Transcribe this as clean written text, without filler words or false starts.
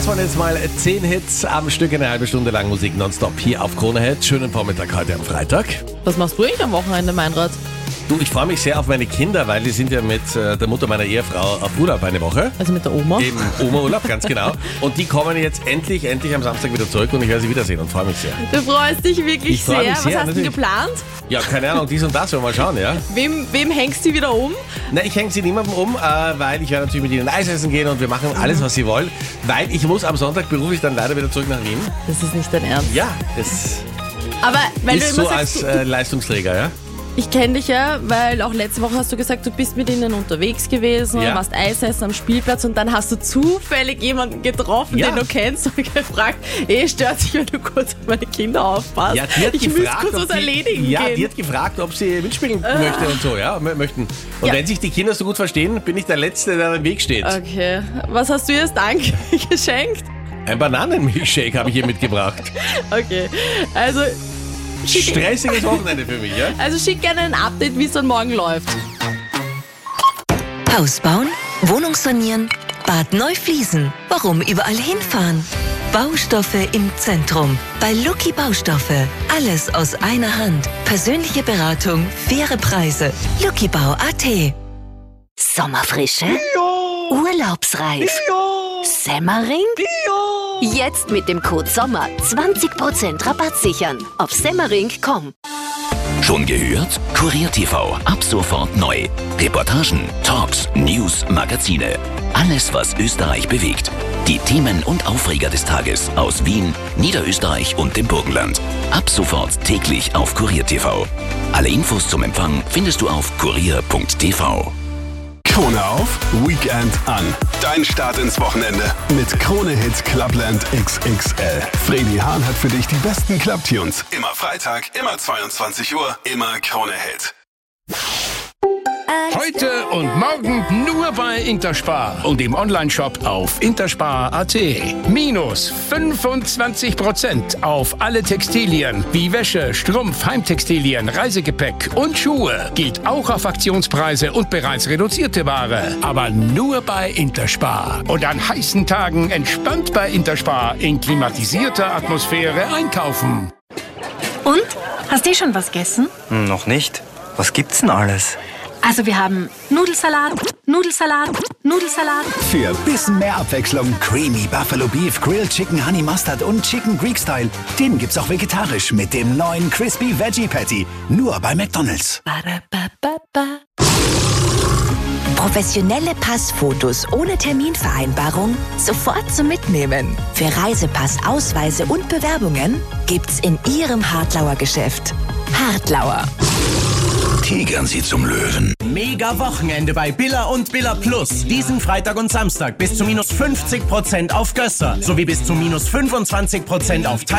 waren jetzt mal 10 Hits am Stück, eine halbe Stunde lang Musik nonstop hier auf Krone Hit. Schönen Vormittag heute am Freitag. Was machst du eigentlich am Wochenende, Meinrad? Du, ich freue mich sehr auf meine Kinder, weil die sind ja mit der Mutter meiner Ehefrau auf Urlaub eine Woche. Also mit der Oma? Eben Oma-Urlaub, ganz genau. Und die kommen jetzt endlich am Samstag wieder zurück und ich werde sie wiedersehen und freue mich sehr. Du freust dich wirklich Ich freu sehr. mich sehr, Was hast du natürlich. geplant? Ja, keine Ahnung, dies und das, wollen wir mal schauen, ja? Wem hängst du wieder um? Na, ich hänge sie niemandem um, weil ich werde natürlich mit ihnen Eis essen gehen und wir machen alles, was sie wollen, weil ich muss am Sonntag beruflich dann leider wieder zurück nach Wien. Das ist nicht dein Ernst. Ja, das Aber weil ist du so immer als sagst, Leistungsträger, ja? ich kenne dich ja, weil auch letzte Woche hast du gesagt, du bist mit ihnen unterwegs gewesen, Ja. warst Eis essen am Spielplatz und dann hast du zufällig jemanden getroffen, Ja. den du kennst und gefragt, stört sich, wenn du kurz auf meine Kinder aufpasst. Ja, die hat ich muss gefragt, kurz ob was sie- erledigen Ja, gehen. die hat gefragt, ob sie mitspielen möchte und so, ja, möchten. Und Ja. wenn sich die Kinder so gut verstehen, bin ich der Letzte, der im Weg steht. Okay, was hast du ihr als Dank geschenkt? Ein Bananenmilchshake habe ich ihr mitgebracht. Okay, also Stressiges Wochenende für mich, ja? schick gerne ein Update, wie es dann morgen läuft. Haus bauen, Wohnung sanieren, Bad neu fließen. Warum überall hinfahren? Baustoffe im Zentrum. Bei Lucky Baustoffe. Alles aus einer Hand. Persönliche Beratung, faire Preise. luckybau.at. Sommerfrische? Urlaubsreif? Semmering? Jetzt mit dem Code SOMMER 20% Rabatt sichern auf semmering.com. Schon gehört? Kurier TV, ab sofort neu. Reportagen, Talks, News, Magazine. Alles, was Österreich bewegt. Die Themen und Aufreger des Tages aus Wien, Niederösterreich und dem Burgenland. Ab sofort täglich auf Kurier TV. Alle Infos zum Empfang findest du auf kurier.tv. Krone auf, Weekend an. Dein Start ins Wochenende mit Krone Hit Clubland XXL. Fredi Hahn hat für dich die besten Clubtunes. Immer Freitag, immer 22 Uhr, immer Krone Hit. Heute und morgen nur bei Interspar und im Onlineshop auf interspar.at. Minus 25% auf alle Textilien wie Wäsche, Strumpf, Heimtextilien, Reisegepäck und Schuhe. Gilt auch auf Aktionspreise und bereits reduzierte Ware. Aber nur bei Interspar. Und an heißen Tagen entspannt bei Interspar in klimatisierter Atmosphäre einkaufen. Und? Hast du schon was gegessen? Noch nicht. Was gibt's denn alles? Also wir haben Nudelsalat, Für ein bisschen mehr Abwechslung Creamy Buffalo Beef, Grilled Chicken Honey Mustard und Chicken Greek Style. Den gibt's auch vegetarisch mit dem neuen Crispy Veggie Patty. Nur bei McDonald's. Professionelle Passfotos ohne Terminvereinbarung sofort zum Mitnehmen. Für Reisepass, Ausweise und Bewerbungen gibt's in Ihrem Hartlauer Geschäft. Hartlauer. Tigern sie zum Löwen. Mega Wochenende bei Billa und Billa Plus. Diesen Freitag und Samstag bis zu minus 50% auf Gösser sowie bis zu minus 25% auf